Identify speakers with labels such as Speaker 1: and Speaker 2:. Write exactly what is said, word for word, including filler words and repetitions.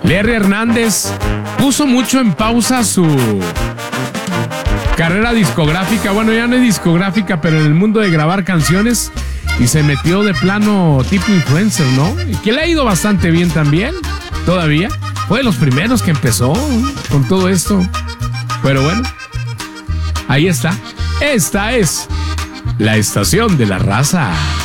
Speaker 1: Larry Hernández puso mucho en pausa su carrera discográfica. Bueno, ya no es discográfica, pero en el mundo de grabar canciones. Y se metió de plano tipo influencer, ¿no? Y que le ha ido bastante bien también, todavía. Fue de los primeros que empezó con todo esto. Pero bueno, ahí está. Esta es la estación de la raza.